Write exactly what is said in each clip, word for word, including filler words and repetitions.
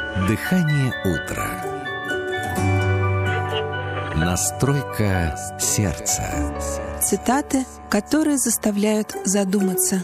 Дыхание утра. Настройка сердца. Цитаты, которые заставляют задуматься.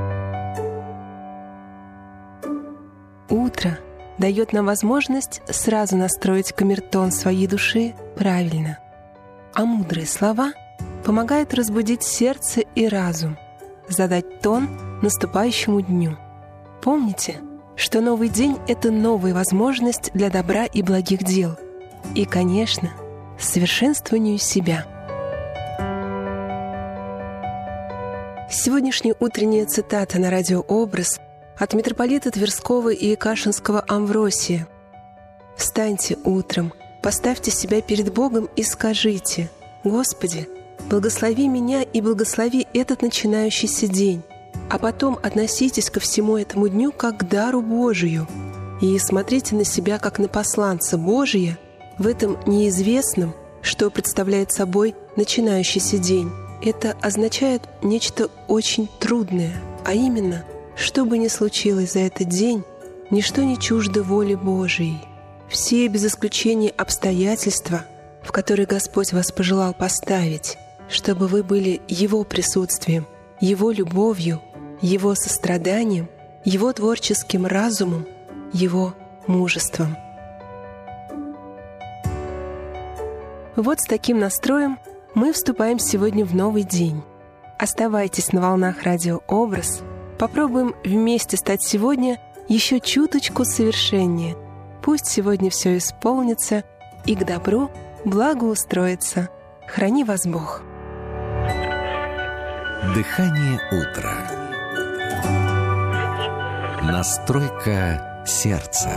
Утро дает нам возможность сразу настроить камертон своей души правильно. А мудрые слова помогают разбудить сердце и разум, задать тон наступающему дню. Помните, что новый день — это новая возможность для добра и благих дел. И, конечно, совершенствованию себя. Сегодняшняя утренняя цитата на радио «Образ» от митрополита Тверского и Кашинского Амвросия. «Встаньте утром, поставьте себя перед Богом и скажите: Господи, благослови меня и благослови этот начинающийся день, а потом относитесь ко всему этому дню как к дару Божию и смотрите на себя как на посланца Божия в этом неизвестном, что представляет собой начинающийся день». Это означает нечто очень трудное, а именно, что бы ни случилось за этот день, ничто не чуждо воли Божией. Все без исключения обстоятельства, в которые Господь вас пожелал поставить, чтобы вы были Его присутствием, Его любовью, Его состраданием, Его творческим разумом, Его мужеством. Вот с таким настроем мы вступаем сегодня в новый день. Оставайтесь на волнах радио «Образ». Попробуем вместе стать сегодня еще чуточку совершеннее. Пусть сегодня все исполнится и к добру благоустроится. Храни вас Бог. Дыхание утра. Настройка сердца.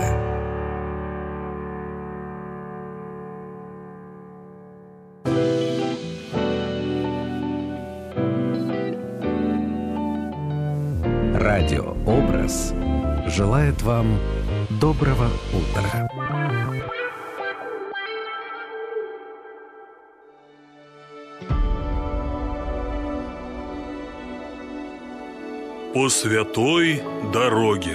Радио «Образ» желает вам доброго утра. По святой дороге.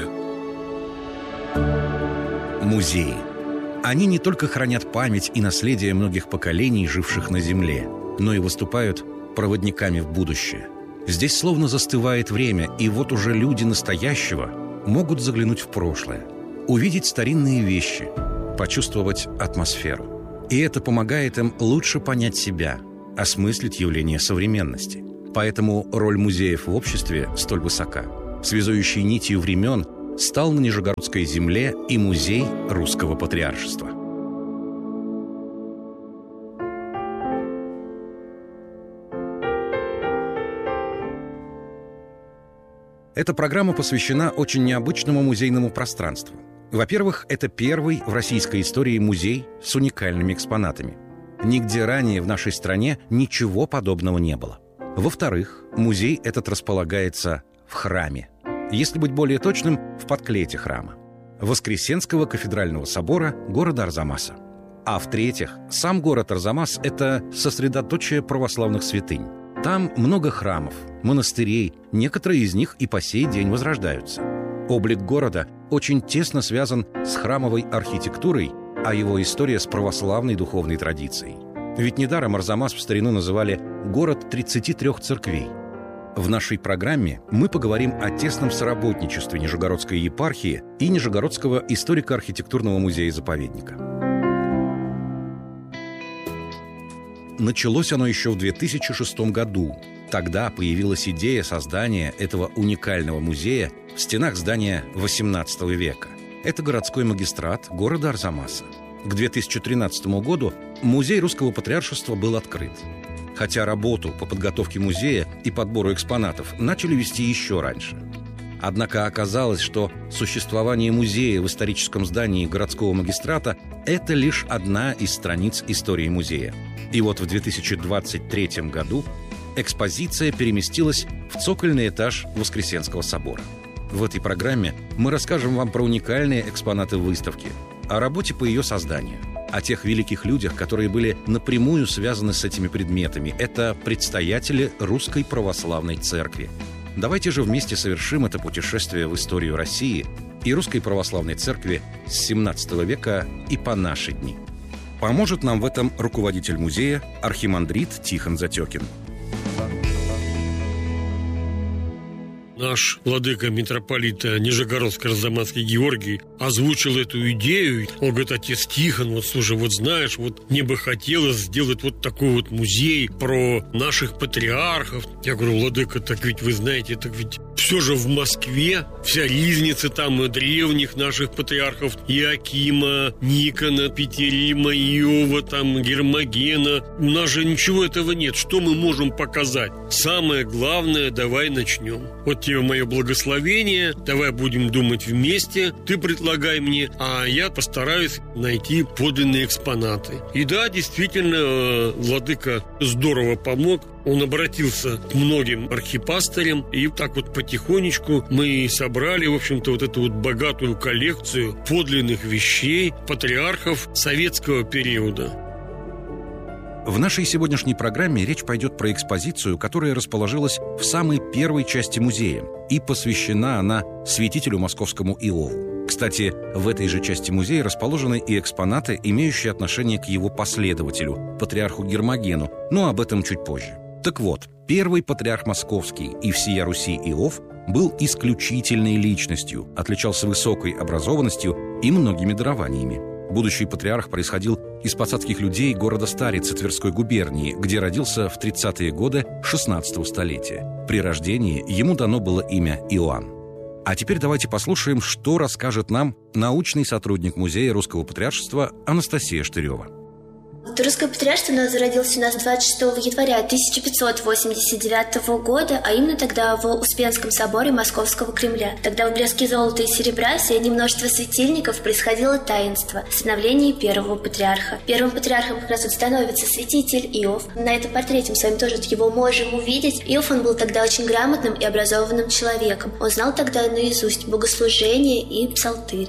Музеи. Они не только хранят память и наследие многих поколений, живших на Земле, но и выступают проводниками в будущее. Здесь словно застывает время, и вот уже люди настоящего могут заглянуть в прошлое, увидеть старинные вещи, почувствовать атмосферу. И это помогает им лучше понять себя, осмыслить явления современности. Поэтому роль музеев в обществе столь высока. Связующей нитью времен стал на Нижегородской земле и музей Русского Патриаршества. Эта программа посвящена очень необычному музейному пространству. Во-первых, это первый в российской истории музей с уникальными экспонатами. Нигде ранее в нашей стране ничего подобного не было. Во-вторых, музей этот располагается в храме. Если быть более точным, в подклете храма Воскресенского кафедрального собора города Арзамаса. А в-третьих, сам город Арзамас – это сосредоточие православных святынь. Там много храмов, монастырей, некоторые из них и по сей день возрождаются. Облик города очень тесно связан с храмовой архитектурой, а его история с православной духовной традицией. Ведь недаром Арзамас в старину называли «город тридцати трех церквей». В нашей программе мы поговорим о тесном соработничестве Нижегородской епархии и Нижегородского историко-архитектурного музея-заповедника. Началось оно еще в две тысячи шестом году. Тогда появилась идея создания этого уникального музея в стенах здания восемнадцатого века. Это городской магистрат города Арзамаса. К две тысячи тринадцатому году музей Русского Патриаршества был открыт. Хотя работу по подготовке музея и подбору экспонатов начали вести еще раньше. Однако оказалось, что существование музея в историческом здании городского магистрата – это лишь одна из страниц истории музея. И вот в две тысячи двадцать третьем году экспозиция переместилась в цокольный этаж Воскресенского собора. В этой программе мы расскажем вам про уникальные экспонаты выставки, о работе по ее созданию, о тех великих людях, которые были напрямую связаны с этими предметами. Это предстоятели Русской Православной Церкви. Давайте же вместе совершим это путешествие в историю России и Русской Православной Церкви с семнадцатого века и по наши дни. Поможет нам в этом руководитель музея архимандрит Тихон Затекин. Наш владыка митрополита Нижегородско-Арзамасский Георгий озвучил эту идею. Он говорит: отец Тихон, вот слушай, вот знаешь, вот мне бы хотелось сделать вот такой вот музей про наших патриархов. Я говорю: владыка, так ведь вы знаете, так ведь все же в Москве, вся ризница там древних наших патриархов: Иоакима, Никона, Петерима, Иова, там, Гермогена. У нас же ничего этого нет. Что мы можем показать? Самое главное, давай начнем. Вот тебе мое благословение, давай будем думать вместе. Ты предлагай мне, а я постараюсь найти подлинные экспонаты. И да, действительно, владыка здорово помог. Он обратился к многим архипастырям, и так вот потихонечку мы собрали, в общем-то, вот эту вот богатую коллекцию подлинных вещей патриархов советского периода. В нашей сегодняшней программе речь пойдет про экспозицию, которая расположилась в самой первой части музея, и посвящена она святителю московскому Иову. Кстати, в этой же части музея расположены и экспонаты, имеющие отношение к его последователю, патриарху Гермогену, но об этом чуть позже. Так вот, первый патриарх московский и всея Руси Иов был исключительной личностью, отличался высокой образованностью и многими дарованиями. Будущий патриарх происходил из посадских людей города Старицы Тверской губернии, где родился в тридцатые годы шестнадцатого столетия. При рождении ему дано было имя Иоанн. А теперь давайте послушаем, что расскажет нам научный сотрудник Музея Русского Патриаршества Анастасия Штырева. Русское патриаршество у нас зародилось у нас двадцать шестого января тысяча пятьсот восемьдесят девятого года, а именно тогда в Успенском соборе Московского Кремля. Тогда в блеске золота и серебра сиянии множества светильников происходило таинство — становление первого патриарха. Первым патриархом как раз вот становится святитель Иов. На этом портрете мы с вами тоже его можем увидеть. Иов, он был тогда очень грамотным и образованным человеком. Он знал тогда наизусть богослужение и псалтырь.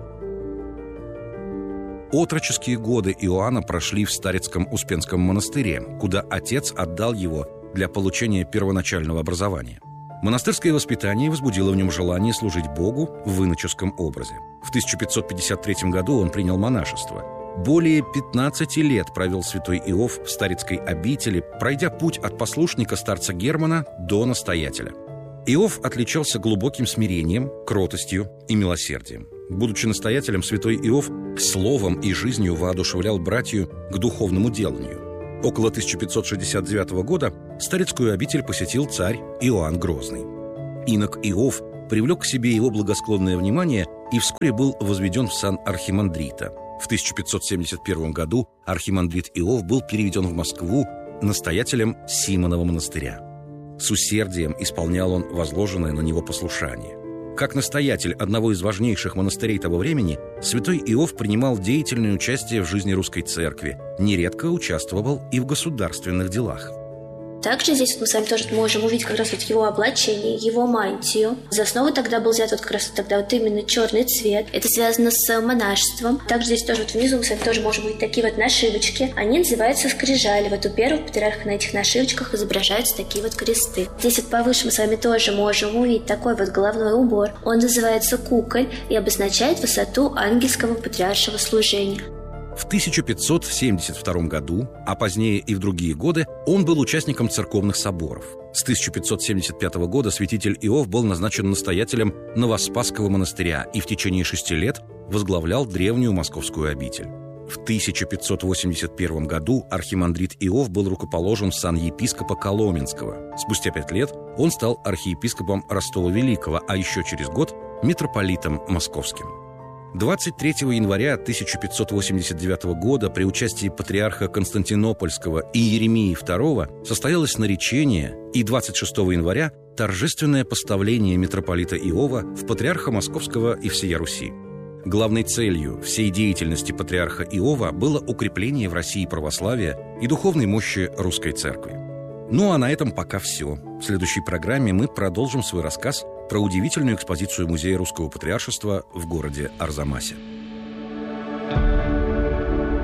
Отроческие годы Иоанна прошли в Старицком Успенском монастыре, куда отец отдал его для получения первоначального образования. Монастырское воспитание возбудило в нем желание служить Богу в иноческом образе. В тысяча пятьсот пятьдесят третьем году он принял монашество. Более пятнадцати лет провел святой Иов в Старицкой обители, пройдя путь от послушника старца Германа до настоятеля. Иов отличался глубоким смирением, кротостью и милосердием. Будучи настоятелем, святой Иов словом и жизнью воодушевлял братью к духовному деланию. Около тысяча пятьсот шестьдесят девятого года Старицкую обитель посетил царь Иоанн Грозный. Инок Иов привлек к себе его благосклонное внимание и вскоре был возведен в сан архимандрита. В тысяча пятьсот семьдесят первом году архимандрит Иов был переведен в Москву настоятелем Симонова монастыря. С усердием исполнял он возложенное на него послушание. Как настоятель одного из важнейших монастырей того времени, святой Иов принимал деятельное участие в жизни русской церкви, нередко участвовал и в государственных делах. Также здесь вот мы с вами тоже можем увидеть как раз вот его облачение, его мантию. За основу тогда был взят вот как раз вот тогда вот именно черный цвет. Это связано с монашеством. Также здесь тоже вот внизу мы с вами тоже можем увидеть такие вот нашивочки. Они называются скрижали. Вот у первого патриарха на этих нашивочках изображаются такие вот кресты. Здесь вот повыше мы с вами тоже можем увидеть такой вот головной убор. Он называется куколь и обозначает высоту ангельского патриаршего служения. В тысяча пятьсот семьдесят втором году, а позднее и в другие годы, он был участником церковных соборов. С тысяча пятьсот семьдесят пятого года святитель Иов был назначен настоятелем Новоспасского монастыря и в течение шести лет возглавлял древнюю московскую обитель. В тысяча пятьсот восемьдесят первом году архимандрит Иов был рукоположен в сан епископа Коломенского. Спустя пять лет он стал архиепископом Ростова-Великого, а еще через год – митрополитом московским. двадцать третьего января тысяча пятьсот восемьдесят девятого года при участии патриарха Константинопольского и Еремии второго состоялось наречение, и двадцать шестого января торжественное поставление митрополита Иова в патриарха Московского и всея Руси. Главной целью всей деятельности патриарха Иова было укрепление в России православия и духовной мощи русской церкви. Ну а на этом пока все. В следующей программе мы продолжим свой рассказ про удивительную экспозицию Музея Русского Патриаршества в городе Арзамасе.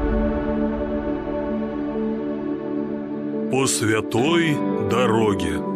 По святой дороге.